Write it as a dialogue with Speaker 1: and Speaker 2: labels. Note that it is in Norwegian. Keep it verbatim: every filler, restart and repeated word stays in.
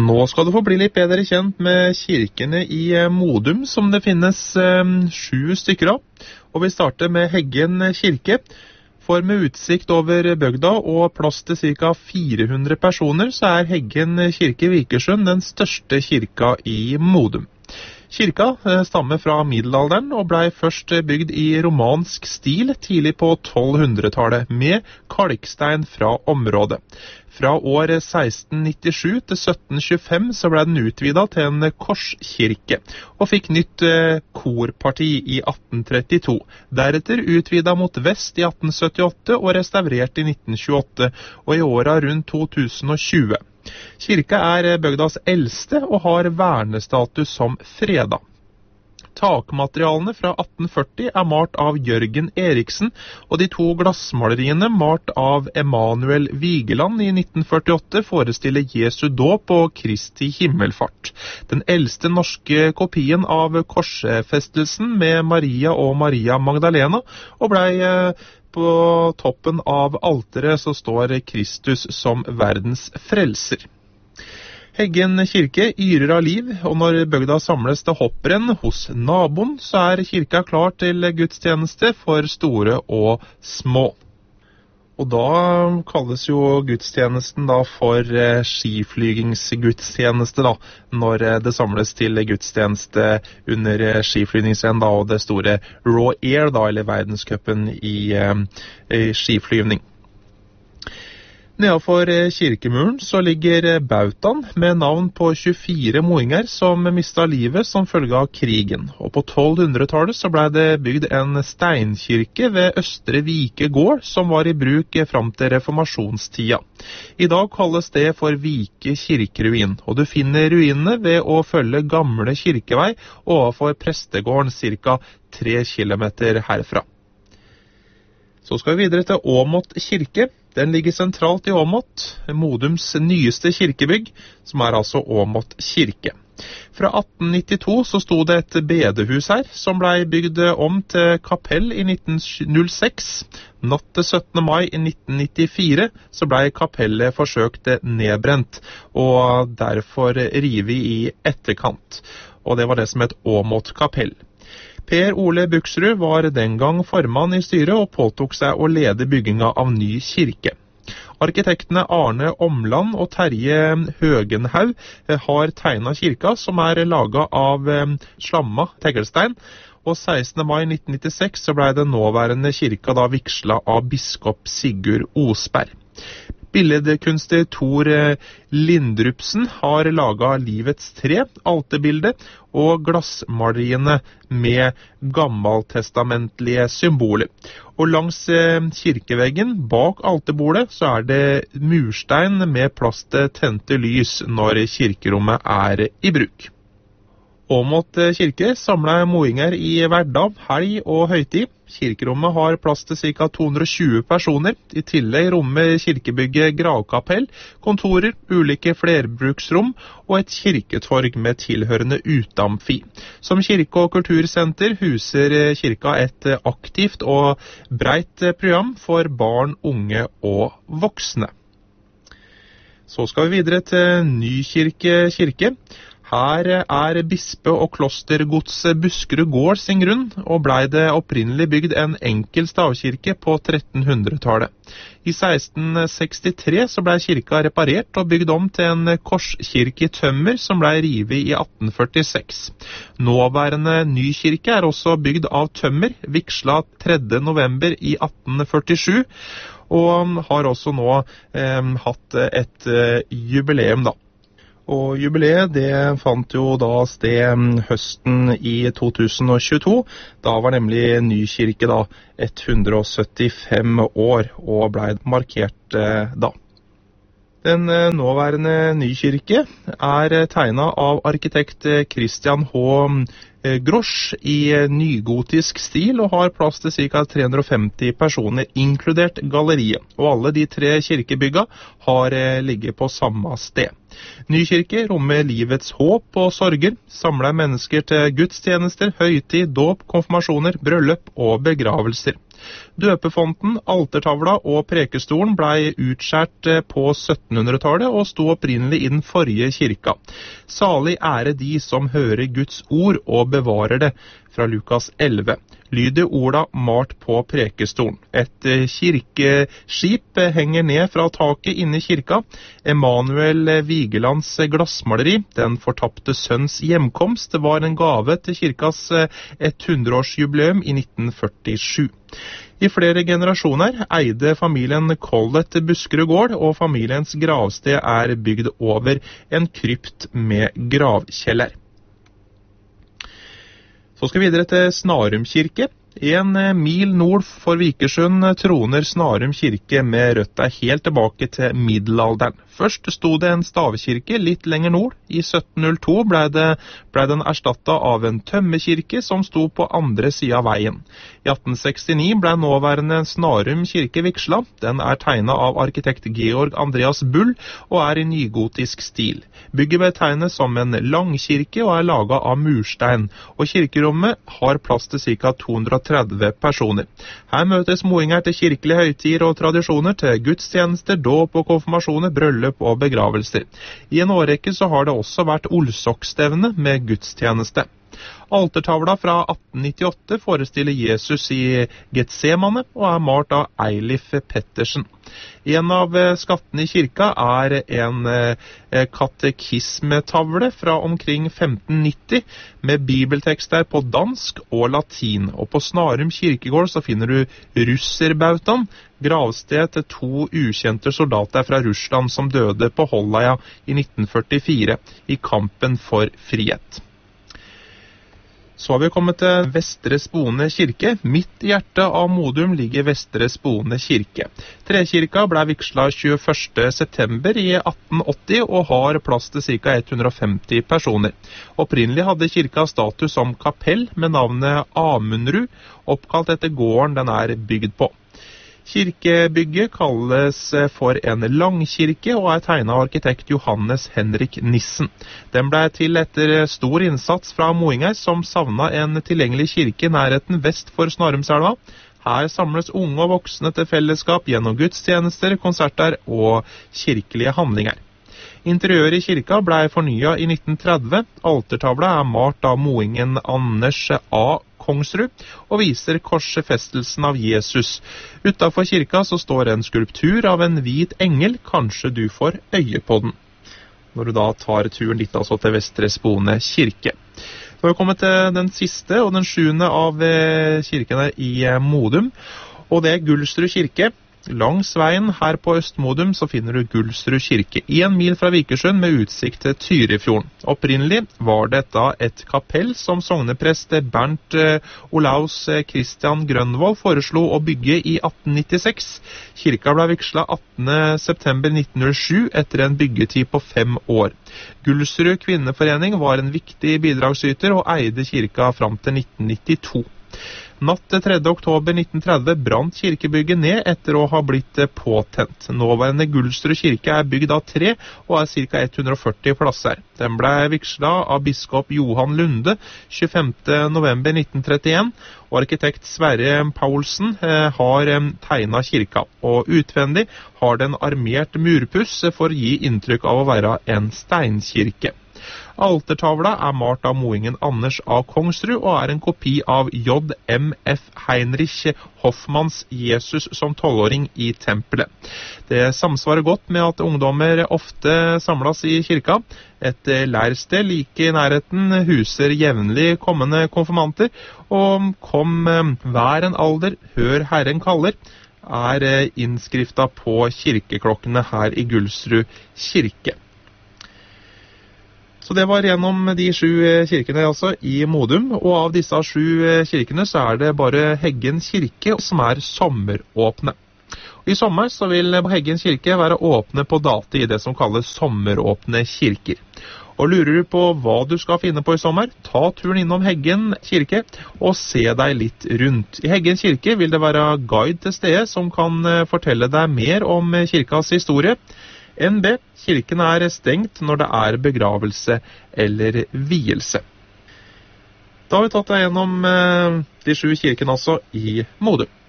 Speaker 1: Nå skal du få bli litt bedre kjent med kirkene i Modum, som det finnes eh, sju stykker av. Og vi starter med Heggen kirke. For med utsikt over bygda og plass til ca. fire hundre personer, så er Heggen kirke i Vikersund den største kirka i Modum. Kirka stammer fra middelalderen og ble først bygd i romansk stil tidlig på tolvhundretallet, med kalkstein fra området. Fra år seksten nittisju til sytten tjuefem så ble den utvidet til en korskirke, og fikk nytt eh, korparti i atten trettito. Deretter utvidet mot vest i atten syttiåtte og restaurert i nitten tjueåtte, og i åra rundt to tusen og tjue. Kirka er bygdas eldste og har vernestatus som freda. Takmaterialene fra atten førti er malt av Jørgen Eriksen, og de to glassmaleriene malt av Emanuel Vigeland i nitten førtiåtte forestiller Jesu dåp og Kristi himmelfart. Den eldste norske kopien av korsfestelsen med Maria og Maria Magdalena, og blei på toppen av alteret så står Kristus som verdens frelser. Heggen kirke yrer av liv, og når bygda samles til hopprenn hos naboen, så er kirka klar til gudstjeneste for store og små. Og da kalles jo gudstjenesten da for eh, skiflygingsgudstjeneste da, når eh, det samles til gudstjeneste under eh, skiflygningsrenn da, og det store Raw Air da, eller verdenscupen i, eh, i skiflyvning. Nedenfor kirkemuren så ligger bautaen med navn på tjuefire moinger som mistet livet som følge av krigen. Og på tolvhundretallet så ble det bygd en steinkirke ved Østre Vike gård som var i bruk fram til reformasjonstida. I dag kalles det for Vike kirkeruin, og du finner ruinene ved å følge gamle kirkevei overfor prestegården ca. tre kilometer herfra. Så skal vi videre til Åmot kirke. Den ligger sentralt i Åmot, Modums nyeste kirkebygg, som er altså Åmot kirke. Fra atten nittito så stod det et bedehus her, som ble bygd om til kapell i nitten null seks. Natt til syttende mai i nitten nittifire så ble kapellet forsøkt nedbrent, og derfor rivet i etterkant. Og det var det som het Åmot kapell. Per Ole Buksrud var den gang formann i styret og påtok seg å lede bygginga av ny kirke. Arkitektene Arne Omland og Terje Høgenhaug har tegnet kirka, som er laget av slamma teglstein, og sekstende mai nitten nittiseks så ble den nåværende kirka da vigslet av biskop Sigurd Osberg. Billedkunstner Tor Lindrupsen har laget livets tre, alterbildet og glassmaleriene med gammeltestamentlige symboler. Og langs kirkeveggen bak alterbordet så er det murstein med plass til tente lys når kirkerommet er i bruk. Åmot kirke samler moinger i hverdag, helg og høytid. Kirkerommet har plass til ca. to hundre og tjue personer. I tillegg rommer kirkebygget gravkapell, kontorer, ulike flerbruksrom og et kirketorg med tilhørende utamfi. Som kirke- og kultursenter huser kirka et aktivt og breit program for barn, unge og voksne. Så skal vi videre til Nykirke kirke. Her er bispe- og klostergodset Buskerud gård sin grunn, og blei det opprinnelig bygd en enkel stavkirke på trettenhundretallet. I seksten sekstitre så blei kirka reparert og bygd om til en korskirke i tømmer som blei rivet i atten førtiseks. Nåværende nykirke er også bygd av tømmer, vigslet tredje november i atten førtisju, og har også nå eh, hatt et eh, jubileum da. Og jubileet det fant jo da sted høsten i to tusen og tjueto. Da var nemlig Nykirke da hundre og syttifem år og ble markert eh, da. Den eh, nåværende Nykirke er tegnet av arkitekt Christian H. Grosch i nygotisk stil og har plass til ca. tre hundre og femti personer, inkludert galleriet. Og alle de tre kirkebygga har ligget på samme sted. Nykirke rommer livets håp og sorger, samler mennesker til gudstjenester, høytid, dåp, konfirmasjoner, bryllup og begravelser. Døpefonten, altertavla og prekestolen ble utskjært på syttenhundretallet og sto opprinnelig i den forrige kirka. Salig ære de som hører Guds ord og bevarer det, fra Lukas elleve. Lyder orda malt på prekestolen. Et kirkeskip henger ned fra taket inne i kirka. Emanuel Vigelands glassmaleri, Den fortapte sønns hjemkomst, var en gave til kirkas hundreårsjubileum i nitten førtisju. I flere generasjoner eide familien Collett Buskerud gård, og familiens gravsted er bygd over en krypt med gravkjeller. Så skal vi videre til Snarum kirke. En mil nord for Vikersund troner Snarum kirke med røtta helt tilbake til middelalderen. Først sto det en stavkirke litt lenger nord. I sytten null to ble, det, ble den erstattet av en tømmerkirke som sto på andre siden av veien. I atten sekstini ble nåværende Snarum kirke vigsla. Den er tegnet av arkitekt Georg Andreas Bull og er i nygotisk stil. Bygget betegnes som en langkirke og er laget av murstein, og kirkerommet har plass til ca. to hundre og tretti personer. Her møtes moinger til kirkelige høytider og tradisjoner, til gudstjenester, dåp og konfirmasjoner, bryllup og begravelser. I en årrekke så har det også vært Olsokstevne med gudstjeneste. Altertavla fra atten nittiåtte forestiller Jesus i Getsemane og er malt av Eilif Pettersen. En av skattene i kirka er en katekismetavle fra omkring femten nitti med bibeltekster på dansk og latin. Og på Snarum kirkegård så finner du Russerbautaen, gravsted til to ukjente soldater fra Russland som døde på Holleia i nitten førtifire i kampen for frihet. Så har vi kommet til Vestre Spone kirke. Midt i hjertet av Modum ligger Vestre Spone kirke. Trekirka ble vigsla tjueførste september i atten åtti og har plass til ca. hundre og femti personer. Opprinnelig hadde kirka status som kapell med navnet Amundrud, oppkalt etter gården den er bygd på. Kirkebygget kalles for en langkirke og er tegnet av arkitekt Johannes Henrik Nissen. Den ble til etter stor innsats fra moinger som savnet en tilgjengelig kirke i nærheten vest for Snarumselva. Her samles unge og voksne til fellesskap gjennom gudstjenester, konserter og kirkelige handlinger. Interiøret i kirka ble fornyet i nitten tretti. Altertavla er malt av moingen Anders A. Kongsrud og viser korsfestelsen av Jesus. Utenfor kirka så står en skulptur av en hvit engel. Kanskje du får øye på den når du da tar turen dit altså til Vestre Spone kirke. Så har vi kommet til den siste og den sjuende av kirkene i Modum, og det er Gullsrud kirke. Langs veien her på Østmodum så finner du Gullsrud kirke, en mil fra Vikersund med utsikt til Tyrifjorden. Opprinnelig var dette et kapell som sogneprest Bernt Olaus Christian Grønvold foreslo å bygge i atten nittiseks. Kirka ble vigsla attende september nitten null sju etter en byggetid på fem år. Gullsrud kvinneforening var en viktig bidragsyter og eide kirka fram til nitten nittito. Natt til tredje oktober nitten tretti brant kirkebygget ned etter å ha blitt påtent. Nåværende Gullsrud kirke er bygd av tre og er ca. hundre og førti plasser. Den ble vigsla av biskop Johan Lunde tjuefemte november nitten trettien, og arkitekt Sverre Paulsen eh, har eh, tegnet kirka. Og utvendig har den armert murpuss for å gi inntrykk av å være en steinkirke. Altertavla er malt av moingen Anders A. Kongsrud og er en kopi av J M F Heinrich Hoffmanns Jesus som tolvåring i tempelet. Det samsvarer godt med at ungdommer ofte samles i kirka. Et leirsted like i nærheten huser jevnlig kommende konfirmanter, og kom hver en alder, hør Herren kaller, er innskrifta på kirkeklokkene her i Gullsrud kirke. Så det var gjennom de sju kirkene altså i Modum, og av disse sju kirkene så er det bare Heggen kirke som er sommeråpne. I sommer så vil Heggen kirke være åpne på dati i det som kalles sommeråpne kirker. Og lurer du på hva du skal finne på i sommer, ta turen innom Heggen kirke og se deg litt rundt. I Heggen kirke vil det være guide til stedet som kan fortelle deg mer om kirkas historie. N B. Kirken er stengt når det er begravelse eller vielse. Da har vi tatt deg gjennom de sju kirkene altså i Modum.